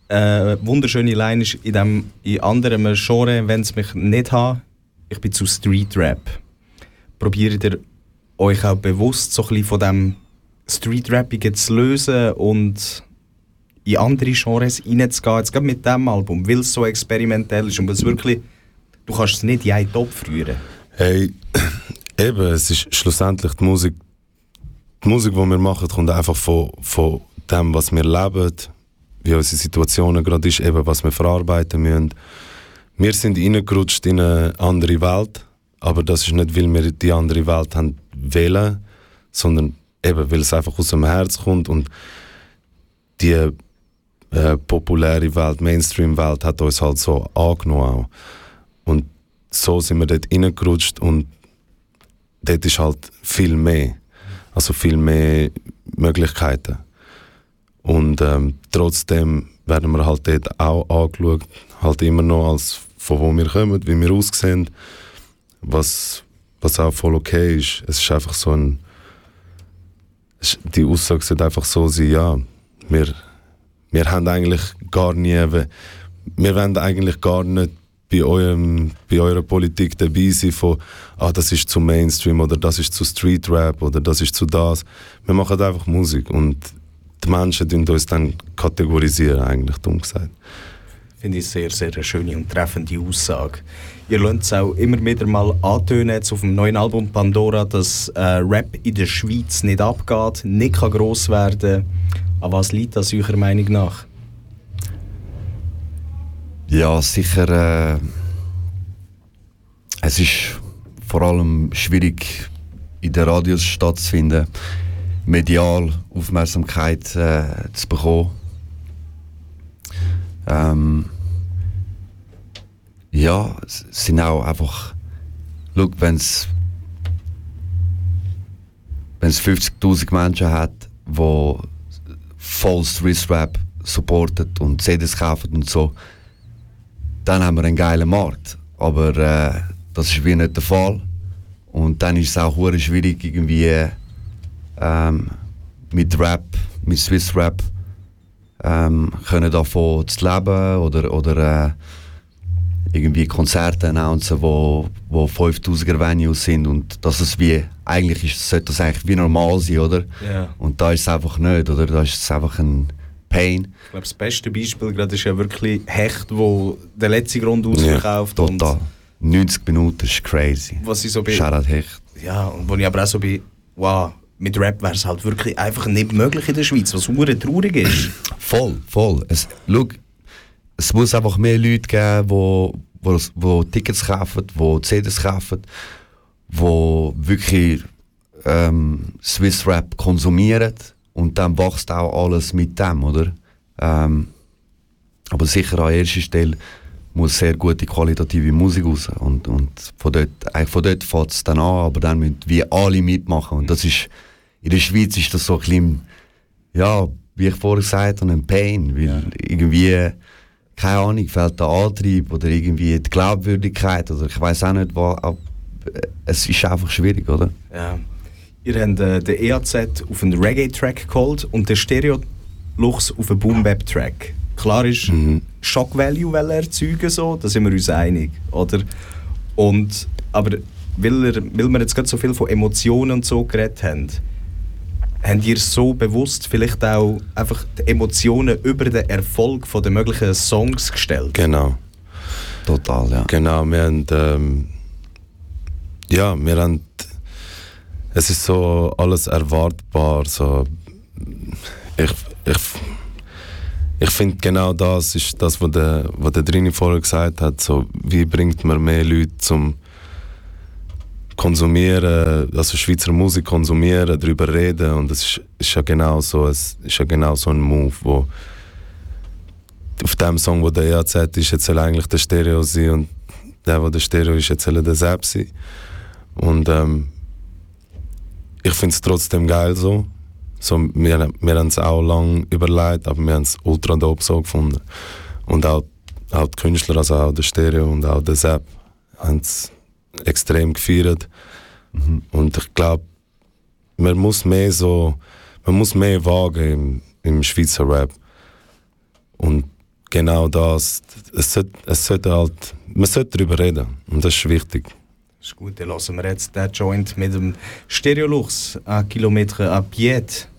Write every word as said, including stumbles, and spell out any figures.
äh, wunderschöne Line ist in, dem, in anderen Genre, wenn es mich nicht hat, ich bin zu Street Rap. Probiert ihr euch auch bewusst so ein bisschen von dem Street Rapping zu lösen und in andere Genres reinzugehen, jetzt gerade mit diesem Album, weil es so experimentell ist und es wirklich, du kannst es nicht in einen Topf rühren. Hey, eben, es ist schlussendlich die Musik, die Musik, die wir machen, kommt einfach von, von dem, was wir leben, wie unsere Situation gerade ist, eben, was wir verarbeiten müssen. Wir sind reingerutscht in eine andere Welt, aber das ist nicht, weil wir die andere Welt haben wählen, sondern eben, weil es einfach aus dem Herz kommt und die äh, populäre Welt, Mainstream-Welt hat uns halt so angenommen auch. Und so sind wir dort reingerutscht und dort ist halt viel mehr, also viel mehr Möglichkeiten. Und ähm, trotzdem werden wir halt dort auch angeschaut, halt immer noch als von wo wir kommen, wie wir aussehen, was, was auch voll okay ist. Es ist einfach so ein, die Aussage sollte einfach so sein, ja, wir, wir haben eigentlich gar nie, wir wollen eigentlich gar nicht bei, eurem, bei eurer Politik dabei sein von, ah, das ist zu Mainstream oder das ist zu Street Rap oder das ist zu das. Wir machen einfach Musik und die Menschen tun uns dann kategorisieren, eigentlich, dumm gesagt. Finde ich sehr, sehr eine schöne und treffende Aussage. Ihr lasst es auch immer wieder mal antönen, jetzt auf dem neuen Album Pandora, dass äh, Rap in der Schweiz nicht abgeht, nicht kann gross werden. An was liegt das eurer Meinung nach? Ja, sicher. Äh, es ist vor allem schwierig, in den Radios stattzufinden, medial Aufmerksamkeit äh, zu bekommen. Ähm, ja, es sind auch einfach, schau, wenn es fünfzigtausend Menschen hat, die voll Swiss Rap supporten und C Ds kaufen und so, dann haben wir einen geilen Markt. Aber äh, das ist wie nicht der Fall. Und dann ist es auch sehr schwierig, irgendwie ähm, mit Rap, mit Swiss Rap, ähm, können davon zu leben oder, oder äh, irgendwie Konzerte announcen, wo, wo fünftausender Venues sind und dass es wie, eigentlich ist, sollte das eigentlich wie normal sein, oder? Yeah. Und da ist es einfach nicht, oder? Da ist es einfach ein Pain. Ich glaube, das beste Beispiel gerade ist ja wirklich Hecht, wo der letzte Grund ausverkauft. Ja, total. neunzig Minuten ist crazy. Was ich so bin. Shoutout Hecht. Ja, und wo ich aber auch so bin, wow, mit Rap wäre es halt wirklich einfach nicht möglich in der Schweiz, was verdammt traurig ist. Voll, voll. Es, schau, es muss einfach mehr Leute geben, wo, wo, wo Tickets kaufen, wo C Ds kaufen, wo wirklich ähm, Swiss Rap konsumieren und dann wächst auch alles mit dem, oder? Ähm, aber sicher an erster Stelle muss sehr gute qualitative Musik raus und, und von dort, eigentlich von dort fängt es dann an, aber dann müssen wir alle mitmachen und das ist, in der Schweiz ist das so ein bisschen, ja, wie ich vorher gesagt habe, ein Pain, weil ja. irgendwie, keine Ahnung, fehlt der Antrieb oder irgendwie die Glaubwürdigkeit oder ich weiß auch nicht, was, aber es ist einfach schwierig, oder? Ja. Ihr habt äh, den E A Z auf einen Reggae-Track geholt und den Stereo-Luchs auf einen Boom-Bap-Track. Klar ist, mhm. Shock-Value will er erzeugen, so, da sind wir uns einig, oder? Und, aber weil, er, weil wir jetzt gerade so viel von Emotionen und so geredet haben, habt ihr so bewusst vielleicht auch einfach die Emotionen über den Erfolg von den möglichen Songs gestellt? Genau. Total, ja. Genau, wir haben, ähm, ja, wir haben, es ist so alles erwartbar, so, ich, ich, ich finde genau das ist das, was der, was der Drini vorher gesagt hat, so, wie bringt man mehr Leute zum konsumieren, also Schweizer Musik konsumieren, darüber reden und es ist, ist ja genau so, es ist ja genau so ein Move, wo auf dem Song, wo der E A Z ist, jetzt soll eigentlich der Stereo sein und der, wo der Stereo ist, jetzt soll der Sepp sein. Und ähm, ich finde es trotzdem geil so. so wir wir haben es auch lange überlegt, aber wir haben es ultra dope so gefunden. Und auch, auch die Künstler, also auch der Stereo und auch der Sepp, haben es extrem gefeiert. Mhm. Und ich glaube, man muss mehr so, man muss mehr wagen im, im Schweizer Rap. Und genau das. Es sollte, es sollte halt, man sollte darüber reden und das ist wichtig. Das ist gut, dann lassen wir jetzt den Joint mit dem Stereolux, ein Kilometer à pied.